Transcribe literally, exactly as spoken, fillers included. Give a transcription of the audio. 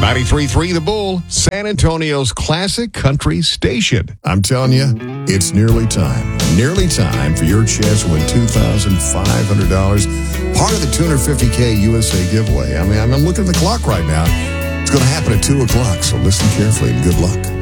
ninety-three point three The Bull, San Antonio's classic country station. I'm telling you, it's nearly time. Nearly time for your chance to win two thousand five hundred dollars. Part of the two hundred fifty K U S A giveaway. I mean, I'm looking at the clock right now. It's going to happen at two o'clock, so listen carefully and good luck.